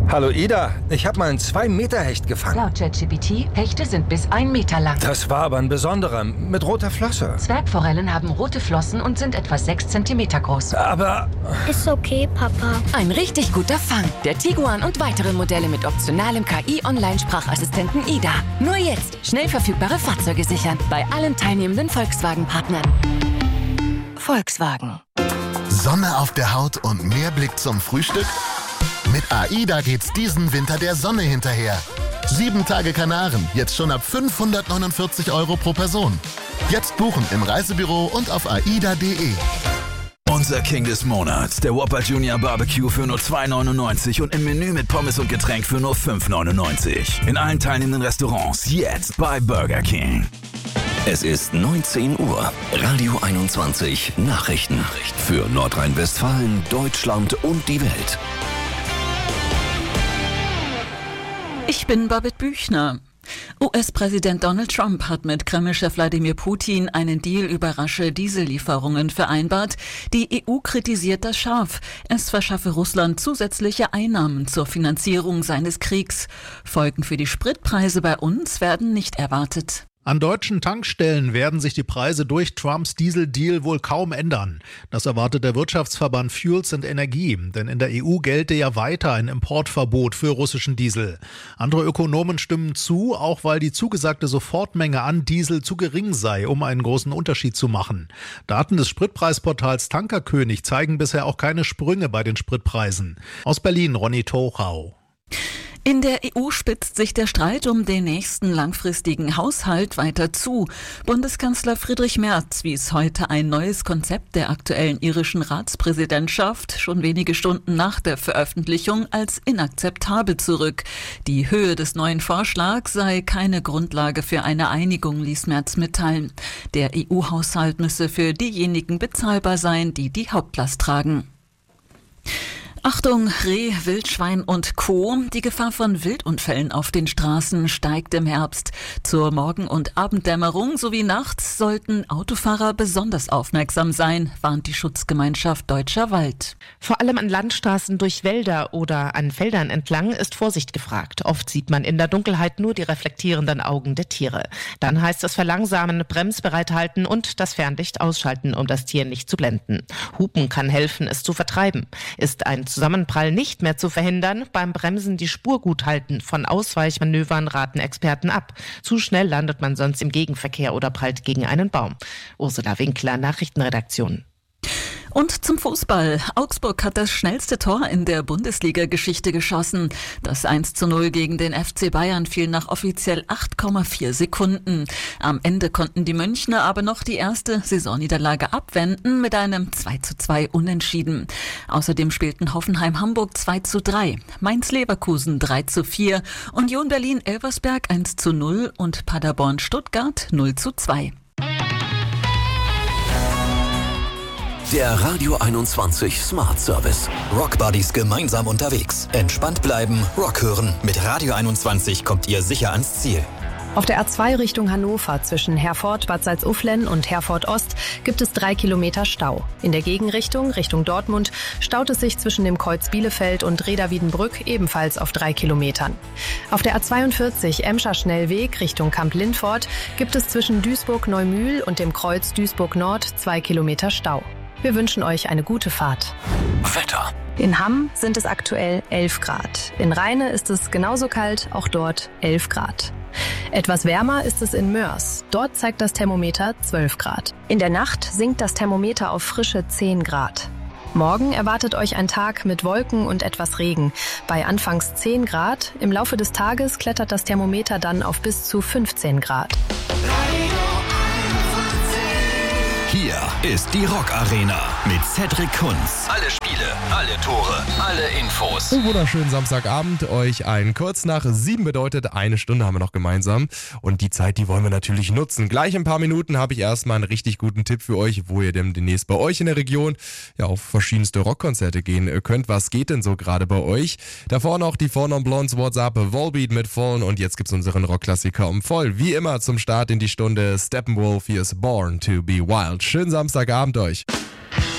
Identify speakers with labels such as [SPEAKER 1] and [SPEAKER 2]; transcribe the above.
[SPEAKER 1] Hallo Ida, ich habe mal einen 2-Meter-Hecht gefangen.
[SPEAKER 2] Laut ChatGPT, Hechte sind bis 1 Meter lang.
[SPEAKER 1] Das war aber ein besonderer, mit roter Flosse.
[SPEAKER 2] Zwergforellen haben rote Flossen und sind etwa 6 Zentimeter groß.
[SPEAKER 1] Aber...
[SPEAKER 3] Ist okay, Papa.
[SPEAKER 4] Ein richtig guter Fang. Der Tiguan und weitere Modelle mit optionalem KI-Online-Sprachassistenten Ida. Nur jetzt schnell verfügbare Fahrzeuge sichern. Bei allen teilnehmenden Volkswagen-Partnern. Volkswagen.
[SPEAKER 5] Sonne auf der Haut und mehr Blick zum Frühstück? Mit AIDA geht's diesen Winter der Sonne hinterher. 7 Tage Kanaren, jetzt schon ab 549 € pro Person. Jetzt buchen im Reisebüro und auf aida.de.
[SPEAKER 6] Unser King des Monats, der Whopper Junior Barbecue für nur 2,99 und im Menü mit Pommes und Getränk für nur 5,99. In allen teilnehmenden Restaurants jetzt bei Burger King.
[SPEAKER 7] Es ist 19 Uhr. Radio 21 Nachrichten. Für Nordrhein-Westfalen, Deutschland und die Welt.
[SPEAKER 8] Ich bin Babette Büchner. US-Präsident Donald Trump hat mit Kreml-Chef Wladimir Putin einen Deal über rasche Diesellieferungen vereinbart. Die EU kritisiert das scharf. Es verschaffe Russland zusätzliche Einnahmen zur Finanzierung seines Kriegs. Folgen für die Spritpreise bei uns werden nicht erwartet.
[SPEAKER 9] An deutschen Tankstellen werden sich die Preise durch Trumps Dieseldeal wohl kaum ändern. Das erwartet der Wirtschaftsverband Fuels and Energie, denn in der EU gelte ja weiter ein Importverbot für russischen Diesel. Andere Ökonomen stimmen zu, auch weil die zugesagte Sofortmenge an Diesel zu gering sei, um einen großen Unterschied zu machen. Daten des Spritpreisportals Tankerkönig zeigen bisher auch keine Sprünge bei den Spritpreisen. Aus Berlin, Ronny Tochau.
[SPEAKER 8] In der EU spitzt sich der Streit um den nächsten langfristigen Haushalt weiter zu. Bundeskanzler Friedrich Merz wies heute ein neues Konzept der aktuellen irischen Ratspräsidentschaft schon wenige Stunden nach der Veröffentlichung als inakzeptabel zurück. Die Höhe des neuen Vorschlags sei keine Grundlage für eine Einigung, ließ Merz mitteilen. Der EU-Haushalt müsse für diejenigen bezahlbar sein, die die Hauptlast tragen. Achtung, Reh, Wildschwein und Co. Die Gefahr von Wildunfällen auf den Straßen steigt im Herbst. Zur Morgen- und Abenddämmerung sowie nachts sollten Autofahrer besonders aufmerksam sein, warnt die Schutzgemeinschaft Deutscher Wald.
[SPEAKER 10] Vor allem an Landstraßen durch Wälder oder an Feldern entlang ist Vorsicht gefragt. Oft sieht man in der Dunkelheit nur die reflektierenden Augen der Tiere. Dann heißt es verlangsamen, bremsbereit halten und das Fernlicht ausschalten, um das Tier nicht zu blenden. Hupen kann helfen, es zu vertreiben. Ist ein Zusammenprall nicht mehr zu verhindern, beim Bremsen die Spur gut halten. Von Ausweichmanövern raten Experten ab. Zu schnell landet man sonst im Gegenverkehr oder prallt gegen einen Baum. Ursula Winkler, Nachrichtenredaktion.
[SPEAKER 8] Und zum Fußball. Augsburg hat das schnellste Tor in der Bundesliga-Geschichte geschossen. Das 1:0 gegen den FC Bayern fiel nach offiziell 8,4 Sekunden. Am Ende konnten die Münchner aber noch die erste Saisonniederlage abwenden mit einem 2:2 Unentschieden. Außerdem spielten Hoffenheim-Hamburg 2:3, Mainz-Leverkusen 3:4, Union Berlin-Elversberg 1:0 und Paderborn-Stuttgart 0:2.
[SPEAKER 7] Der Radio 21 Smart Service. Rock Buddies gemeinsam unterwegs. Entspannt bleiben, Rock hören. Mit Radio 21 kommt ihr sicher ans Ziel.
[SPEAKER 11] Auf der A2 Richtung Hannover zwischen Herford, Bad Salzuflen und Herford Ost gibt es 3 Kilometer Stau. In der Gegenrichtung, Richtung Dortmund, staut es sich zwischen dem Kreuz Bielefeld und Reda-Wiedenbrück ebenfalls auf 3 Kilometern. Auf der A42 Emscher Schnellweg Richtung Kamp-Lindfort gibt es zwischen Duisburg-Neumühl und dem Kreuz Duisburg-Nord 2 Kilometer Stau. Wir wünschen euch eine gute Fahrt.
[SPEAKER 7] Wetter.
[SPEAKER 11] In Hamm sind es aktuell 11 Grad. In Rheine ist es genauso kalt, auch dort 11 Grad. Etwas wärmer ist es in Mörs. Dort zeigt das Thermometer 12 Grad. In der Nacht sinkt das Thermometer auf frische 10 Grad. Morgen erwartet euch ein Tag mit Wolken und etwas Regen. Bei anfangs 10 Grad, im Laufe des Tages klettert das Thermometer dann auf bis zu 15 Grad.
[SPEAKER 6] Hier ist die Rock Arena mit Cedric Kunz. Alle Spiele, alle Tore, alle Infos.
[SPEAKER 12] Einen wunderschönen Samstagabend. Euch ein kurz nach 7 bedeutet, eine Stunde haben wir noch gemeinsam. Und die Zeit, die wollen wir natürlich nutzen. Gleich in ein paar Minuten habe ich erstmal einen richtig guten Tipp für euch, wo ihr denn demnächst bei euch in der Region auf verschiedenste Rockkonzerte gehen könnt. Was geht denn so gerade bei euch? Davor noch die Four Non Blondes WhatsApp Volbeat mit Fallen. Und jetzt gibt's unseren Rockklassiker um voll. Wie immer zum Start in die Stunde Steppenwolf. Hier ist Born to be Wild. Schönen Samstagabend euch.